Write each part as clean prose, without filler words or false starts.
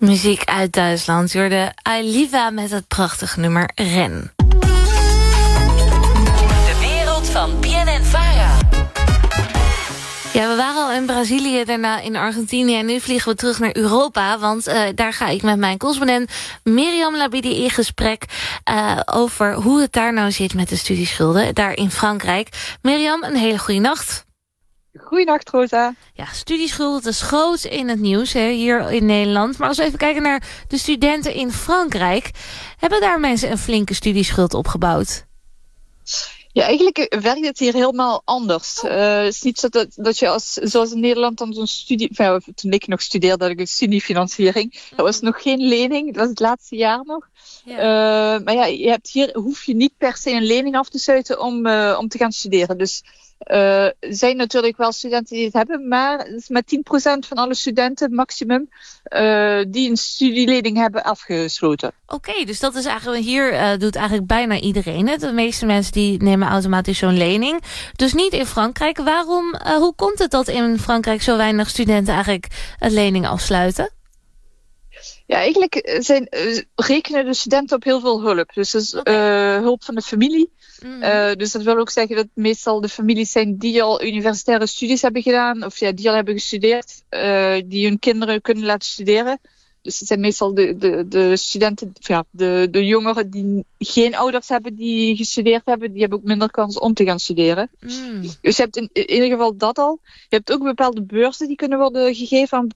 Muziek uit Duitsland. Je hoorde Ailiva met het prachtige nummer Ren. De wereld van BNN-Vara. Ja, we waren al in Brazilië, daarna in Argentinië en nu vliegen we terug naar Europa. Want daar ga ik met mijn correspondent Miriam Labidi in gesprek over hoe het daar nou zit met de studieschulden daar in Frankrijk. Miriam, een hele goede nacht. Goeienacht, Rosa. Ja, studieschulden, dat is groot in het nieuws hier in Nederland. Maar als we even kijken naar de studenten in Frankrijk, hebben daar mensen een flinke studieschuld opgebouwd? Ja, eigenlijk werkt het hier helemaal anders. Het is niet zo dat je zoals in Nederland dan zo'n studie... toen ik nog studeerde, had ik een studiefinanciering. Dat was nog geen lening, dat was het laatste jaar nog. Ja. Maar ja, hoef je niet per se een lening af te sluiten om te gaan studeren. Dus er zijn natuurlijk wel studenten die het hebben, maar het is met 10% van alle studenten maximum die een studielening hebben afgesloten. Oké, dus dat is eigenlijk hier doet eigenlijk bijna iedereen het. De meeste mensen die nemen automatisch zo'n lening. Dus niet in Frankrijk. Hoe komt het dat in Frankrijk zo weinig studenten eigenlijk een lening afsluiten? Ja, eigenlijk rekenen de studenten op heel veel hulp. Dus dat is hulp van de familie. Dus dat wil ook zeggen dat meestal de families zijn die al universitaire studies hebben gedaan. Of ja, die al hebben gestudeerd. Die hun kinderen kunnen laten studeren. Dus het zijn meestal de studenten, de jongeren die geen ouders hebben die gestudeerd hebben. Die hebben ook minder kans om te gaan studeren. Dus je hebt in ieder geval dat al. Je hebt ook bepaalde beurzen die kunnen worden gegeven aan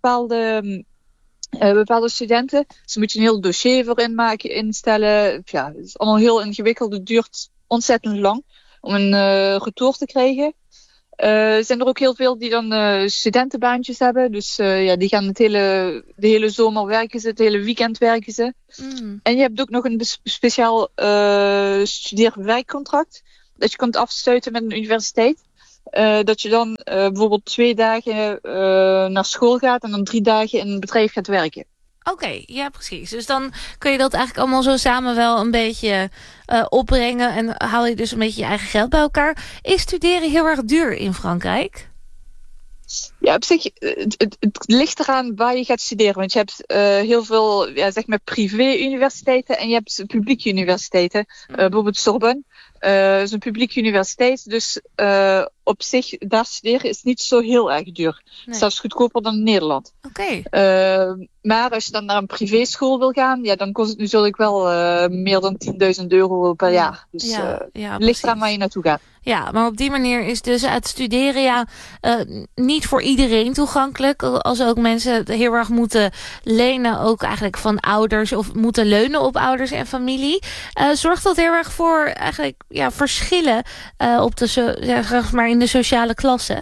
bepaalde studenten. Dus moet je een heel dossier voor instellen. Ja, het is allemaal heel ingewikkeld. Het duurt ontzettend lang om een retour te krijgen. Zijn er ook heel veel die dan studentenbaantjes hebben. Dus die gaan de hele zomer werken ze, het hele weekend werken ze. En je hebt ook nog een speciaal studeerwerkcontract. Dat je kunt afsluiten met een universiteit. Dat je dan bijvoorbeeld 2 dagen naar school gaat en dan 3 dagen in een bedrijf gaat werken. Oké, ja precies. Dus dan kun je dat eigenlijk allemaal zo samen wel een beetje opbrengen en haal je dus een beetje je eigen geld bij elkaar. Is studeren heel erg duur in Frankrijk? Ja, op zich, het ligt eraan waar je gaat studeren. Want je hebt heel veel, zeg maar, privé-universiteiten en je hebt publieke universiteiten. Bijvoorbeeld Sorbonne. Is een publieke universiteit, dus op zich, daar studeren is niet zo heel erg duur. Nee. Zelfs goedkoper dan in Nederland. Oké. Maar als je dan naar een privéschool wil gaan, ja, dan kost het natuurlijk wel meer dan €10.000 per jaar. Dus het ligt eraan waar je naartoe gaat. Ja, maar op die manier is dus het studeren niet voor iedereen toegankelijk. Als ook mensen heel erg moeten lenen, ook eigenlijk van ouders, of moeten leunen op ouders en familie. Zorgt dat heel erg voor eigenlijk verschillen op in de sociale klasse?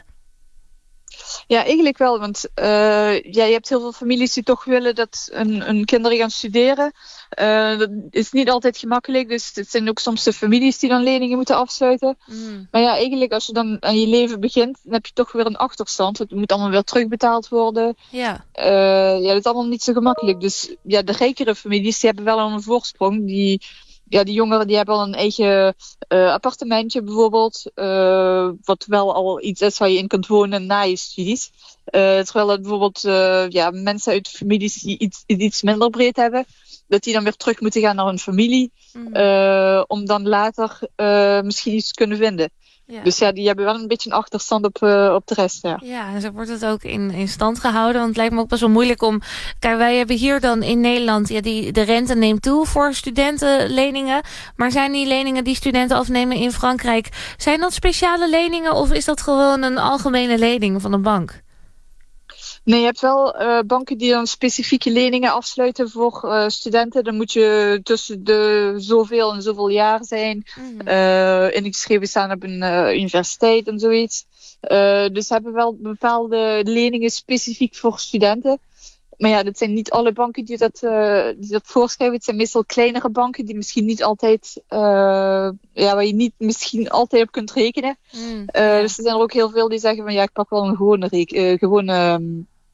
Ja, eigenlijk wel. Want je hebt heel veel families die toch willen dat hun kinderen gaan studeren. Dat is niet altijd gemakkelijk. Dus het zijn ook soms de families die dan leningen moeten afsluiten. Maar ja, eigenlijk als je dan aan je leven begint, dan heb je toch weer een achterstand. Het moet allemaal weer terugbetaald worden. Ja. Dat is allemaal niet zo gemakkelijk. Dus ja, de rijkere families die hebben wel al een voorsprong. Die jongeren die hebben al een eigen appartementje bijvoorbeeld. Wat wel al iets is waar je in kunt wonen na je studies. Terwijl het bijvoorbeeld mensen uit families die iets minder breed hebben, dat die dan weer terug moeten gaan naar hun familie. Om dan later misschien iets te kunnen vinden. Ja. Dus ja, die hebben wel een beetje een achterstand op de rest. Ja, en zo wordt het ook in stand gehouden. Want het lijkt me ook best wel moeilijk om... Kijk, wij hebben hier dan in Nederland... de rente neemt toe voor studentenleningen. Maar zijn die leningen die studenten afnemen in Frankrijk... zijn dat speciale leningen of is dat gewoon een algemene lening van een bank? Nee, je hebt wel banken die dan specifieke leningen afsluiten voor studenten. Dan moet je tussen de zoveel en zoveel jaar zijn. Ingeschreven staan op een universiteit en zoiets. Dus ze hebben wel bepaalde leningen specifiek voor studenten. Maar ja, dat zijn niet alle banken die dat voorschrijven. Het zijn meestal kleinere banken die misschien niet altijd... waar je niet misschien altijd op kunt rekenen. Dus er zijn er ook heel veel die zeggen van ja, ik pak wel een gewone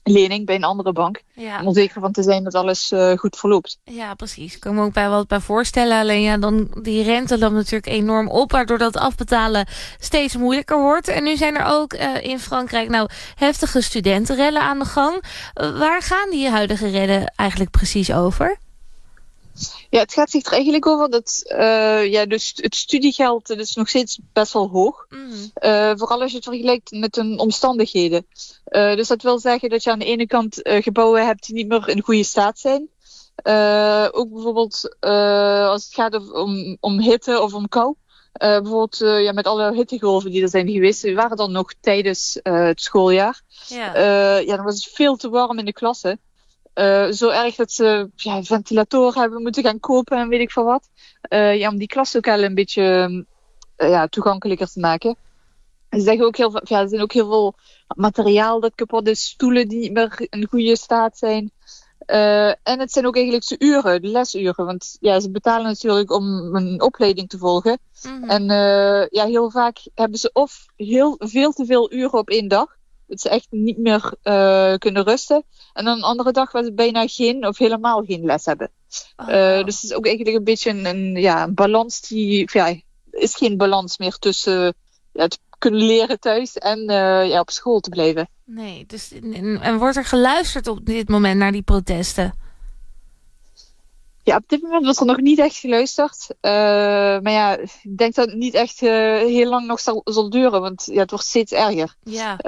lening bij een andere bank. Ja. Om er zeker van te zijn dat alles goed verloopt. Ja, precies. Ik kan me ook wat bij voorstellen. Alleen ja, dan die rente loopt natuurlijk enorm op, waardoor dat afbetalen steeds moeilijker wordt. En nu zijn er ook in Frankrijk heftige studentenrellen aan de gang. Waar gaan die huidige rellen eigenlijk precies over? Ja, het gaat zich er eigenlijk over dat dus het studiegeld is nog steeds best wel hoog. Vooral als je het vergelijkt met hun omstandigheden. Dus dat wil zeggen dat je aan de ene kant gebouwen hebt die niet meer in goede staat zijn. Ook bijvoorbeeld als het gaat om hitte of om kou. Bijvoorbeeld met alle hittegolven die er zijn geweest, die waren dan nog tijdens het schooljaar. Ja. Dan was het veel te warm in de klassen. Zo erg dat ze ventilatoren hebben moeten gaan kopen en weet ik veel wat. Om die klas ook al een beetje toegankelijker te maken. Ze zeggen ook er zijn ook heel veel materiaal dat kapot is, stoelen die niet meer in goede staat zijn. En het zijn ook eigenlijk de lesuren. Want ze betalen natuurlijk om een opleiding te volgen. En heel vaak hebben ze of veel te veel uren op één dag. Dat ze echt niet meer kunnen rusten. En dan een andere dag waar ze bijna geen of helemaal geen les hebben. Dus het is ook eigenlijk een beetje een balans die... is geen balans meer tussen het kunnen leren thuis en op school te blijven. Nee, dus, en wordt er geluisterd op dit moment naar die protesten? Ja, op dit moment wordt er nog niet echt geluisterd. Maar ik denk dat het niet echt heel lang nog zal duren. Want het wordt steeds erger. Ja.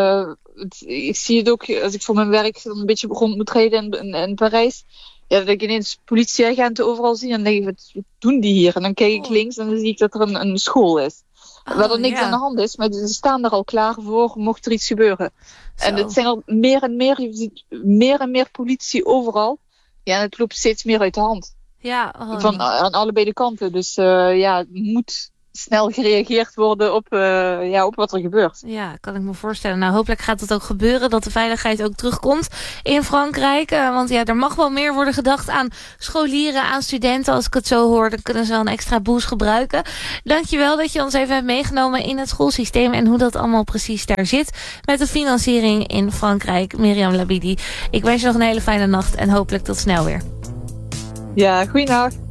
Ik zie het ook als ik voor mijn werk een beetje rond moet rijden in Parijs. Ja, dat ik ineens politieagenten overal zie. En dan denk ik, wat doen die hier? En dan kijk ik links en dan zie ik dat er een school is. Waar er niks aan de hand is, maar ze staan er al klaar voor, mocht er iets gebeuren. Zo. En het zijn er meer en meer, je ziet meer en meer politie overal. Ja, en het loopt steeds meer uit de hand. Ja. Aan allebei de kanten. Dus het moet snel gereageerd worden op wat er gebeurt. Ja, kan ik me voorstellen. Hopelijk gaat het ook gebeuren, dat de veiligheid ook terugkomt in Frankrijk. Want er mag wel meer worden gedacht aan scholieren, aan studenten. Als ik het zo hoor, dan kunnen ze wel een extra boost gebruiken. Dankjewel dat je ons even hebt meegenomen in het schoolsysteem en hoe dat allemaal precies daar zit met de financiering in Frankrijk. Miriam Labidi, ik wens je nog een hele fijne nacht en hopelijk tot snel weer. Ja, goeienacht.